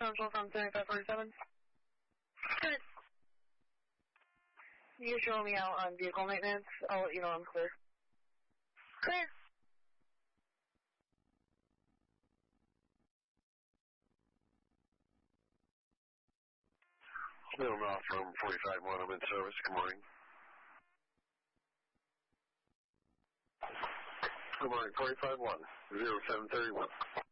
Central from 7547. Good. You show me out on vehicle maintenance. I'll let you know I'm clear. Clear. Middle from 45-1, I'm in service. Good morning. Good morning, 45-1, 0731.